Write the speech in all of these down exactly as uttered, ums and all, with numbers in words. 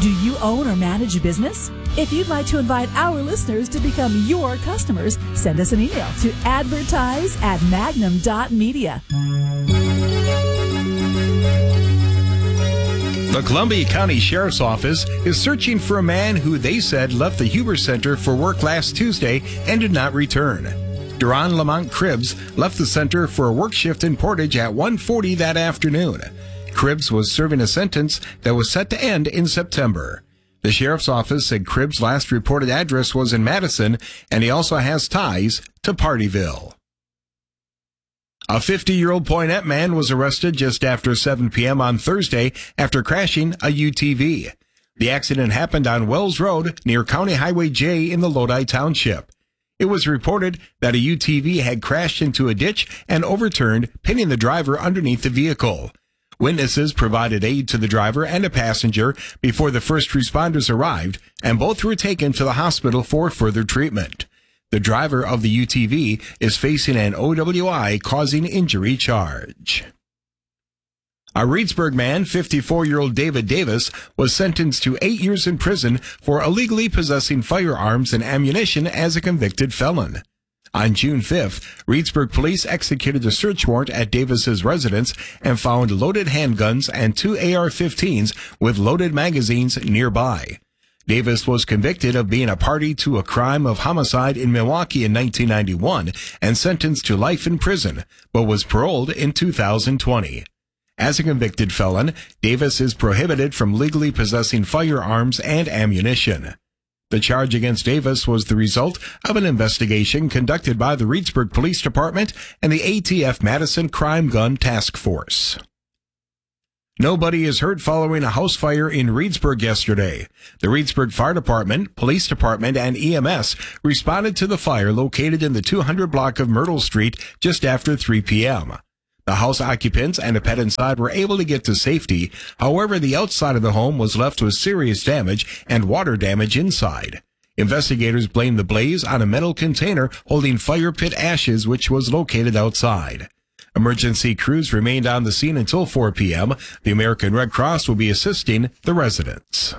Do you own or manage a business? If you'd like to invite our listeners to become your customers, send us an email to advertise at magnum dot media. The Columbia County Sheriff's Office is searching for a man who they said left the Huber Center for work last Tuesday and did not return. Duran Lamont Cribbs left the center for a work shift in Portage at one forty that afternoon. Cribbs was serving a sentence that was set to end in September. The Sheriff's Office said Cribbs' last reported address was in Madison, and he also has ties to Partyville. A fifty-year-old Poynette man was arrested just after seven p.m. on Thursday after crashing a U T V. The accident happened on Wells Road near County Highway J in the Lodi Township. It was reported that a U T V had crashed into a ditch and overturned, pinning the driver underneath the vehicle. Witnesses provided aid to the driver and a passenger before the first responders arrived, and both were taken to the hospital for further treatment. The driver of the U T V is facing an O W I causing injury charge. A Reedsburg man, fifty-four-year-old David Davis, was sentenced to eight years in prison for illegally possessing firearms and ammunition as a convicted felon. On June fifth, Reedsburg police executed a search warrant at Davis's residence and found loaded handguns and two A R fifteens with loaded magazines nearby. Davis was convicted of being a party to a crime of homicide in Milwaukee in nineteen ninety-one and sentenced to life in prison, but was paroled in two thousand twenty. As a convicted felon, Davis is prohibited from legally possessing firearms and ammunition. The charge against Davis was the result of an investigation conducted by the Reedsburg Police Department and the A T F Madison Crime Gun Task Force. Nobody is hurt following a house fire in Reedsburg yesterday. The Reedsburg Fire Department, Police Department, and E M S responded to the fire located in the two hundred block of Myrtle Street just after three p.m. The house occupants and a pet inside were able to get to safety. However, the outside of the home was left with serious damage and water damage inside. Investigators blame the blaze on a metal container holding fire pit ashes, which was located outside. Emergency crews remained on the scene until four p.m. The American Red Cross will be assisting the residents.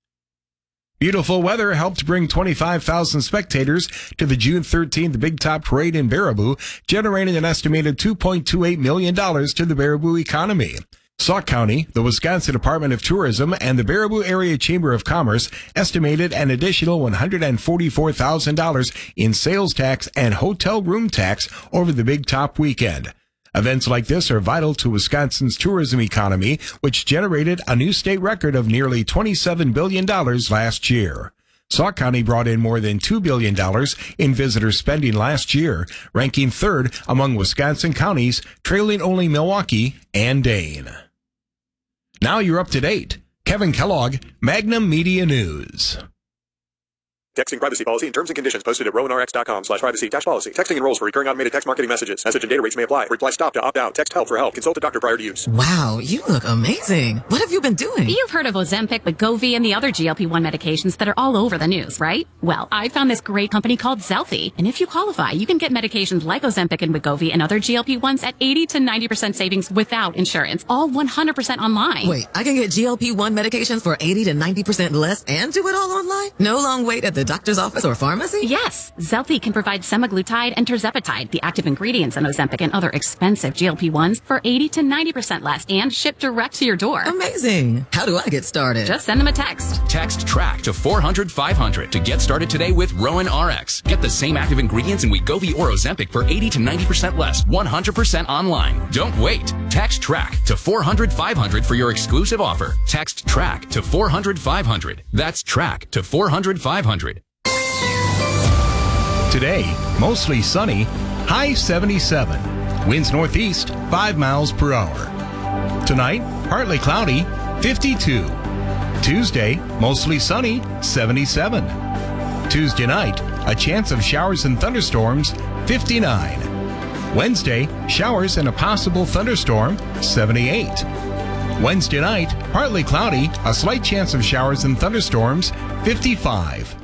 Beautiful weather helped bring twenty-five thousand spectators to the June thirteenth Big Top Parade in Baraboo, generating an estimated two point two eight million dollars to the Baraboo economy. Sauk County, the Wisconsin Department of Tourism, and the Baraboo Area Chamber of Commerce estimated an additional one hundred forty-four thousand dollars in sales tax and hotel room tax over the Big Top weekend. Events like this are vital to Wisconsin's tourism economy, which generated a new state record of nearly twenty-seven billion dollars last year. Sauk County brought in more than two billion dollars in visitor spending last year, ranking third among Wisconsin counties, trailing only Milwaukee and Dane. Now you're up to date. Kevin Kellogg, Magnum Media News. Texting privacy policy and terms and conditions posted at rowan r x dot com slash privacy dash policy. Texting enrolls for recurring automated text marketing messages. Message and data rates may apply. Reply stop to opt out. Text help for help. Consult a doctor prior to use. Wow, you look amazing. What have you been doing? You've heard of Ozempic, Wegovy, and the other G L P one medications that are all over the news, right? Well, I found this great company called Zelfie. And if you qualify, you can get medications like Ozempic and Wegovy and other G L P ones at eighty to ninety percent savings without insurance. All one hundred percent online. Wait, I can get G L P one medications for eighty to ninety percent less and do it all online? No long wait at the doctor's office or pharmacy? Yes. Zelfie can provide semaglutide and tirzepatide, the active ingredients in Ozempic and other expensive G L P ones, for eighty to ninety percent less and shipped direct to your door. Amazing. How do I get started? Just send them a text. Text TRACK to four hundred five hundred to get started today with Rowan R X. Get the same active ingredients in Wegovy or Ozempic for eighty to ninety percent less, one hundred percent online. Don't wait. Text TRACK to four hundred five hundred for your exclusive offer. Text TRACK to four hundred five hundred. That's TRACK to four hundred five hundred. Today, mostly sunny, high seventy-seven. Winds northeast, five miles per hour. Tonight, partly cloudy, fifty-two. Tuesday, mostly sunny, seventy-seven. Tuesday night, a chance of showers and thunderstorms, fifty-nine. Wednesday, showers and a possible thunderstorm, seventy-eight. Wednesday night, partly cloudy, a slight chance of showers and thunderstorms, fifty-five.